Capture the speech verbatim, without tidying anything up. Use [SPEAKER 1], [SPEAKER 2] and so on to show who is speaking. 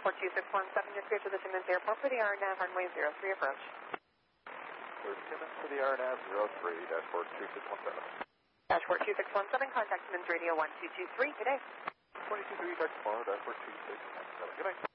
[SPEAKER 1] dashboard two six one seven, your clear to the Timmins Airport for the R N A V runway zero three approach.
[SPEAKER 2] Clear Timmins for the R N A V zero three, dashboard two six one seven.
[SPEAKER 1] Dashboard two six one seven, contact Timmins Radio one two two three, good day.
[SPEAKER 2] twenty-two three, back tomorrow, dashboard two six one seven, good night.